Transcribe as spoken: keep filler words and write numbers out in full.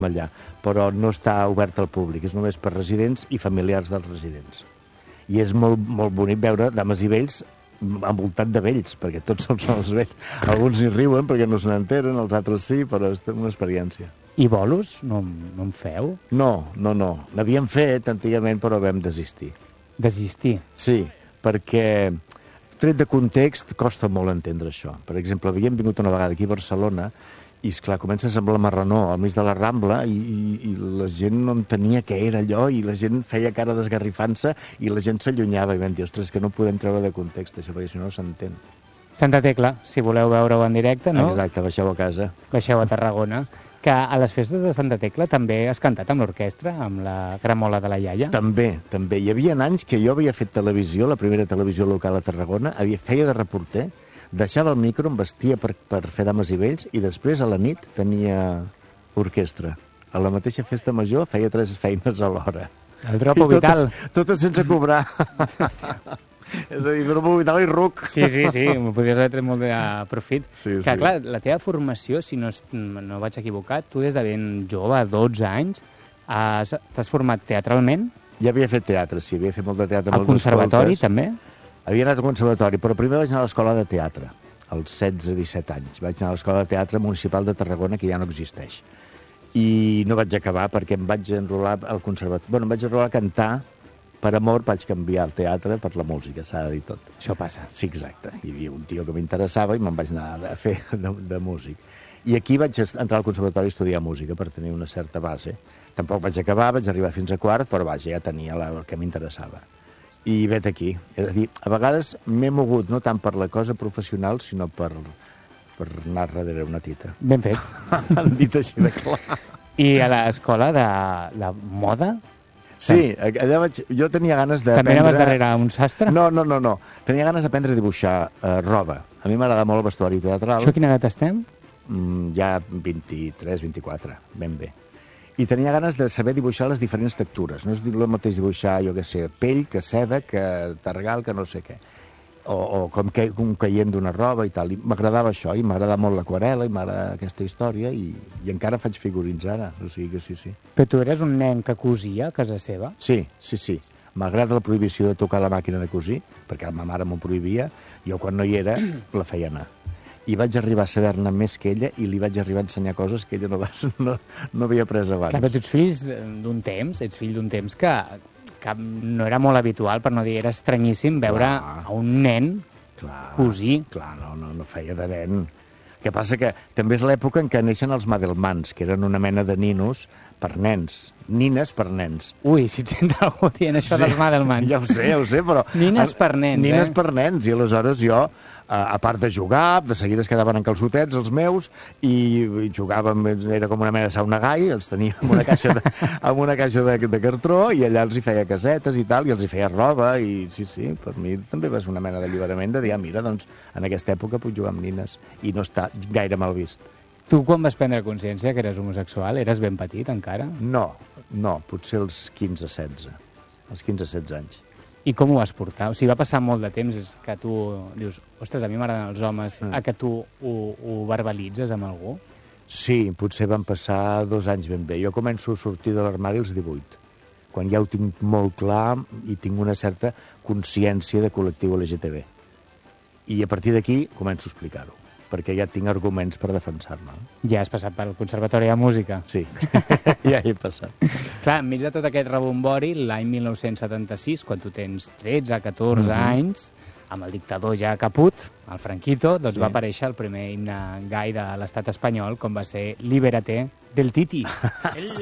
allà, però no està obert al públic, és només per residents i familiars dels residents. I és molt, molt bonic veure dames i vells envoltat de vells, perquè tots són els vells. Alguns hi riuen perquè no se n'enteren, els altres sí, però és una experiència. I bolos? No, no en feu? No, no, no. N'havíem fet antigament, però vam desistir. Desistir? Sí, perquè tret de context costa molt entendre això. Per exemple, havíem vingut una vegada aquí a Barcelona i, esclar, comença a semblar marranó al mig de la Rambla i, i, i la gent no entenia què era allò i la gent feia cara d'esgarrifant-se i la gent s'allunyava i vam dir, ostres, que no podem treure de context això, perquè si no no s'entén. Santa Tecla, si voleu veure-ho en directe, no? Exacte, baixeu a casa. Baixeu a Tarragona. Que a les festes de Santa Tecla també has cantat amb l'orquestra, amb la gramola de la iaia? També, també. Hi havia anys que jo havia fet televisió, la primera televisió local a Tarragona, havia feia de reporter, deixava el micro, em vestia per, per fer dames i vells i després a la nit tenia orquestra. A la mateixa festa major feia tres feines alhora. El dropo vital. Totes, totes sense cobrar. És a dir, dropo vital i ruc. Sí, sí, sí, m'ho podries haver tret molt de profit. Sí, que, sí. clar, la teva formació, si no, no vaig equivocat, tu des de ben jove, dotze anys, t'has format teatralment? Ja havia fet teatre, sí, havia fet molt de teatre. Al conservatori, també? Havia anat al conservatori, però primer vaig anar a l'escola de teatre, als setze disset anys. Vaig anar a l'escola de teatre municipal de Tarragona, que ja no existeix. I no vaig acabar perquè em vaig enrolar al conservatori. Bueno, em vaig enrolar a cantar, per amor vaig canviar el teatre per la música, s'ha de dir tot. Això passa. Sí, exacte. Hi havia un tio que m'interessava i me'n vaig anar a fer de, de músic. I aquí vaig entrar al conservatori a estudiar música per tenir una certa base. Tampoc vaig acabar, vaig arribar fins a quart, però vaja, ja tenia la, el que m'interessava. I vet aquí. És a dir, a vegades m'he mogut no tant per la cosa professional, sinó per, per anar darrere una tita. Ben fet. Han dit així de clar. I a l'escola de, de moda? Sí, allà vaig... jo tenia ganes de... També anaves darrere un sastre? No, no, no, no. Tenia ganes d'aprendre a dibuixar eh, roba. A mi m'agrada molt el vestuari teatral. Això a quina edat estem? Mm, ja vint-i-tres, vint-i-quatre, ben bé. I tenia ganes de saber dibuixar les diferents textures. No és el mateix dibuixar, jo què sé, pell, que seda, que tergal, que no sé què. O, o com, que, com caient d'una roba i tal. I m'agradava això, i m'agrada molt l'aquarela, i m'agrada aquesta història, i, i encara faig figurins ara, o sigui que sí, sí. Però tu eres un nen que cosia a casa seva? Sí, sí, sí. M'agrada la prohibició de tocar la màquina de cosir, perquè ma mare m'ho prohibia, jo quan no hi era la feia anar. I vaig arribar a saber-ne més que ella i li vaig arribar a ensenyar coses que ella no, va, no, no havia pres abans. Clar, però tu ets fills d'un temps, ets fill d'un temps que, que no era molt habitual, per no dir, era estranyíssim veure clar. A un nen clar, cosir. Clar, no, no, no feia de nen. El que passa que també és l'època en què neixen els Madelmans, que eren una mena de ninos per nens. Nines per nens. Ui, si et sent algú dient això sí, dels Madelmans. Ja ho sé, ja ho sé, però... Nines per nens, Nines eh? Nines per nens, i aleshores jo, a part de jugar, de seguida es quedaven en calçotets, els meus, i jugàvem, era com una mena de sauna gai, els tenia en una caixa de, en una caixa de, de cartró, i allà els hi feia casetes i tal, i els hi feia roba, i sí, sí, per mi també va ser una mena d'alliberament de dir, ah, mira, doncs, en aquesta època puc jugar amb nines, i no està gaire mal vist. Tu, quan vas prendre consciència que eres homosexual, eres ben petit, encara? No, no, potser els quinze setze, els quinze setze anys. I com ho vas portar? O sigui, va passar molt de temps és que tu dius, ostres, a mi m'agraden els homes, mm. a que tu ho, ho verbalitzes amb algú? Sí, potser van passar dos anys ben bé. Jo començo a sortir de l'armari als divuit, quan ja ho tinc molt clar i tinc una certa consciència de col·lectiu L G T B. I a partir d'aquí començo a explicar-ho, perquè ja tinc arguments per defensar-me. Ja has passat pel Conservatori de Música? Sí, ja he passat. Clar, enmig de tot aquest rebombori, l'any mil nou-cents setanta-sis, quan tu tens tretze, catorze mm-hmm. anys, amb el dictador ja caput, el Franquito, doncs sí. va aparèixer el primer himne gai de l'estat espanyol, com va ser Libérate del Titi.